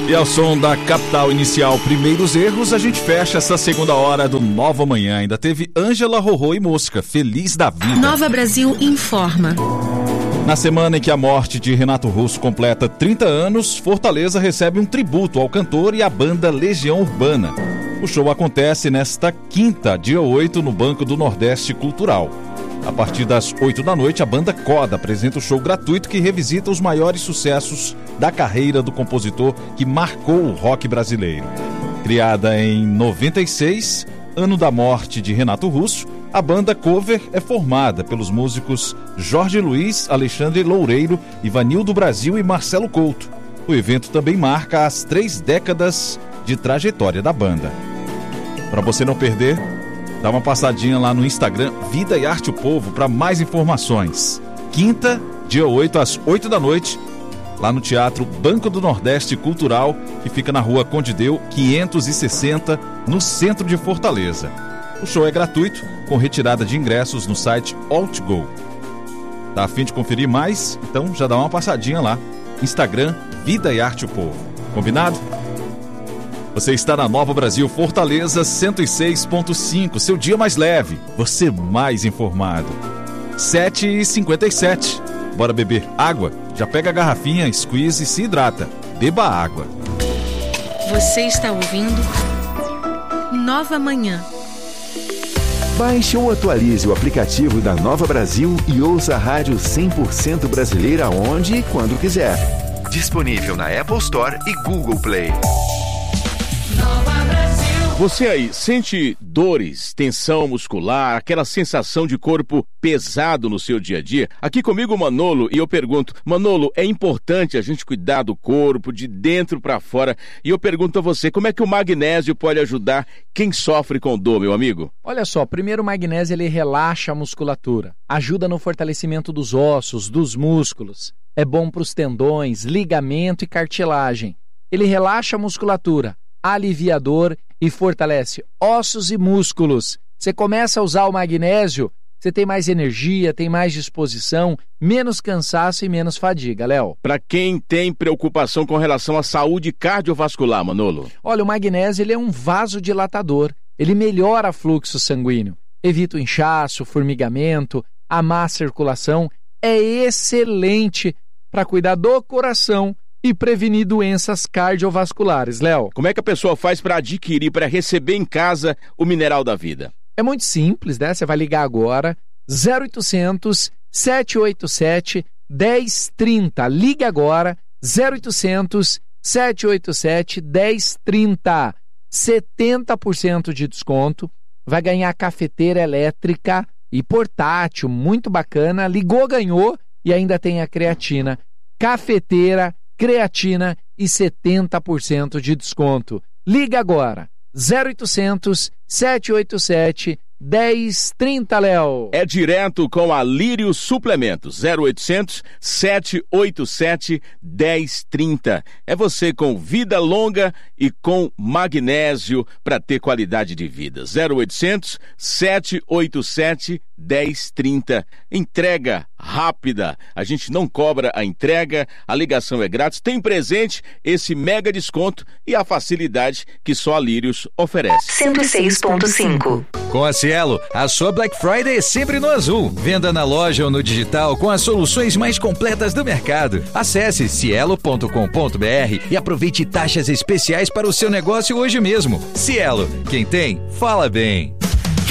E ao som da Capital Inicial, Primeiros Erros, a gente fecha essa segunda hora do Nova Manhã. Ainda teve Ângela, Rorô e Mosca, Feliz da Vida. Nova Brasil informa. Na semana em que a morte de Renato Russo completa 30 anos, Fortaleza recebe um tributo ao cantor e à banda Legião Urbana. O show acontece nesta quinta, dia 8, no Banco do Nordeste Cultural. A partir das 8 da noite, a banda Coda apresenta o show gratuito que revisita os maiores sucessos da carreira do compositor que marcou o rock brasileiro. Criada em 96, ano da morte de Renato Russo, a banda cover é formada pelos músicos Jorge Luiz, Alexandre Loureiro, Ivanildo Brasil e Marcelo Couto. O evento também marca as 3 décadas de trajetória da banda. Para você não perder, dá uma passadinha lá no Instagram Vida e Arte o Povo para mais informações. Quinta, dia 8, às 8 da noite, lá no Teatro Banco do Nordeste Cultural, que fica na Rua Condideu 560, no centro de Fortaleza. O show é gratuito, com retirada de ingressos no site Altgo. Tá a fim de conferir mais? Então já dá uma passadinha lá. Instagram Vida e Arte o Povo. Combinado? Você está na Nova Brasil Fortaleza 106.5, seu dia mais leve, você mais informado. 7h57. Bora beber água? Já pega a garrafinha, squeeze e se hidrata. Beba água. Você está ouvindo Nova Manhã. Baixe ou atualize o aplicativo da Nova Brasil e ouça a rádio 100% brasileira onde e quando quiser. Disponível na Apple Store e Google Play. Você aí sente dores, tensão muscular, aquela sensação de corpo pesado no seu dia a dia? Aqui comigo o Manolo e eu pergunto, Manolo, é importante a gente cuidar do corpo de dentro para fora? E eu pergunto a você, como é que o magnésio pode ajudar quem sofre com dor, meu amigo? Olha só, primeiro o magnésio ele relaxa a musculatura, ajuda no fortalecimento dos ossos, dos músculos, é bom para os tendões, ligamento e cartilagem. Ele relaxa a musculatura, alivia a dor e fortalece ossos e músculos. Você começa a usar o magnésio, você tem mais energia, tem mais disposição, menos cansaço e menos fadiga, Léo. Para quem tem preocupação com relação à saúde cardiovascular, Manolo? Olha, o magnésio ele é um vasodilatador, ele melhora o fluxo sanguíneo, evita o inchaço, o formigamento, a má circulação, é excelente para cuidar do coração e prevenir doenças cardiovasculares, Léo. Como é que a pessoa faz para adquirir, para receber em casa o Mineral da Vida? É muito simples, né? Você vai ligar agora, 0800 787 1030. Ligue agora, 0800 787 1030. 70% de desconto. Vai ganhar cafeteira elétrica e portátil, muito bacana. Ligou, ganhou e ainda tem a creatina. Cafeteira, creatina e 70% de desconto. Liga agora, 0800 787 1030, Léo. É direto com a Lírio Suplementos, 0800 787 1030. É você com vida longa e com magnésio para ter qualidade de vida. 0800 787 1030. Entrega rápida. A gente não cobra a entrega, a ligação é grátis, tem presente esse mega desconto e a facilidade que só a Lírios oferece. 106.5. Com a Cielo, a sua Black Friday é sempre no azul. Venda na loja ou no digital com as soluções mais completas do mercado. Acesse cielo.com.br e aproveite taxas especiais para o seu negócio hoje mesmo. Cielo, quem tem, fala bem.